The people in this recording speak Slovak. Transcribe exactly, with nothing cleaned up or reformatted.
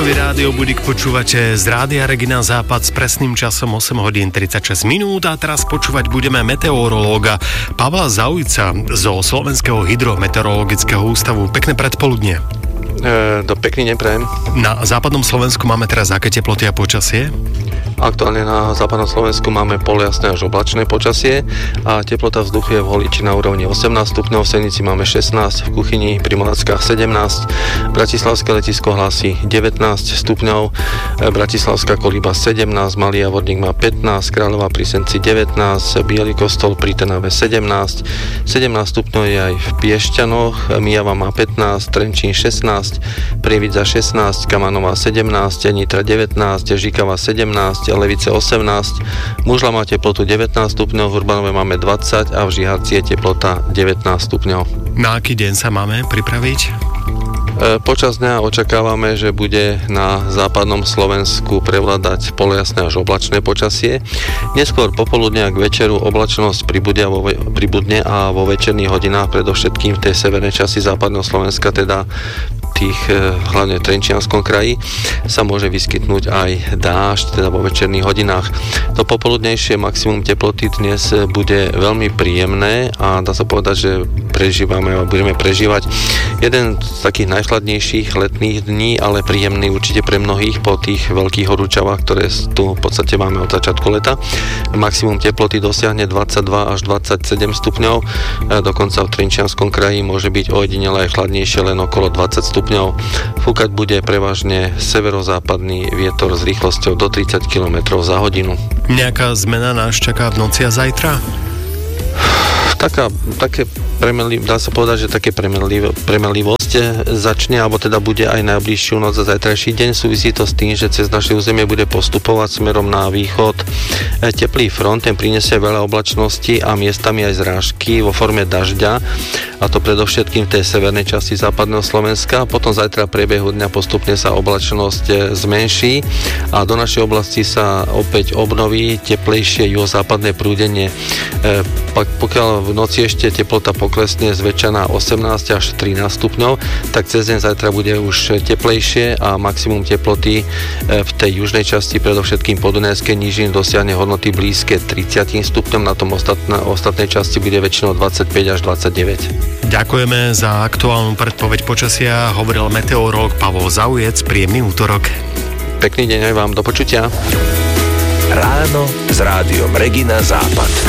Svoj rádio budík počúvate z Rádia Regina Západ s presným časom osem hodín tridsaťšesť minút a teraz počúvať budeme meteorológa Pavla Zaujca zo Slovenského hydrometeorologického ústavu. Pekné predpoludnie. E, do pekný deň prajem. Na západnom Slovensku máme teraz aké teploty a počasie? Aktuálne na západnom Slovensku máme poljasné až oblačné počasie a teplota vzduchu je v Holiči na úrovni osemnásť stupňov, v Senici máme šestnásť, v Kuchyni pri Malackách sedemnásť, Bratislavské letisko hlási devätnásť stupňov, Bratislavská Kolíba sedemnásť, Malý Javorník má pätnásť, Kráľová pri Senci devätnásť, Bielý Kostol pri Trnave sedemnásť, sedemnásť stupňov je aj v Piešťanoch, Myjava má pätnásť, Trenčín šestnásť, Prievidza šestnásť, Kamanová sedemnásť, Nitra devätnásť, Žikava sedemnásť, Levice osemnásť, Mužla má teplotu devätnásť stupňov, v Urbanove máme dvadsať a v Žiharci je teplota devätnásť stupňov. Na aký deň sa máme pripraviť? E, počas dňa očakávame, že bude na západnom Slovensku prevládať poljasné až oblačné počasie. Neskôr popoludne a k večeru oblačnosť pribudne, vo, pribudne a vo večerných hodinách, predovšetkým v tej severnej časti západného Slovenska, teda tých hlavne v Trenčianskom kraji, sa môže vyskytnúť aj dážď, teda vo večerných hodinách. To popoludnejšie maximum teploty dnes bude veľmi príjemné a dá sa povedať, že prežívame a budeme prežívať jeden z takých najchladnejších letných dní, ale príjemný určite pre mnohých po tých veľkých horúčavách, ktoré tu v podstate máme od začiatku leta. Maximum teploty dosiahne dvadsaťdva až dvadsaťsedem stupňov, dokonca v Trenčianskom kraji môže byť ojedinele aj chladnejšie, len okolo dvadsať stupňov. Fúkať bude prevažne severozápadný vietor s rýchlosťou do tridsať kilometrov za hodinu. Nejaká zmena nás čaká v noci a zajtra? Taká, také premenliv, dá sa povedať, že také premenliv, premenlivosť začne, alebo teda bude aj najbližšiu noc a zajtrajší deň. Súvisí to s tým, že cez naše územie bude postupovať smerom na východ teplý front, ten prinesie veľa oblačnosti a miestami aj zrážky vo forme dažďa, a to predovšetkým v tej severnej časti západného Slovenska. Potom zajtra v priebehu dňa postupne sa oblačnosť zmenší a do našej oblasti sa opäť obnoví teplejšie juhozápadné prúdenie. Pokiaľ v noci ešte teplota poklesne zväčša na osemnásť až trinásť stupňov, tak cez deň zajtra bude už teplejšie a maximum teploty v tej južnej časti, predovšetkým podunajskej nížiny, dosiahne hodnoty blízke tridsať stupňom, na tom ostatná, ostatnej časti bude väčšinou dvadsaťpäť až dvadsaťdeväť. Ďakujeme za aktuálnu predpoveď počasia, hovoril meteorológ Pavol Zaujec. Príjemný útorok. Pekný deň aj vám, do počutia. Ráno s rádiom Regina Západ.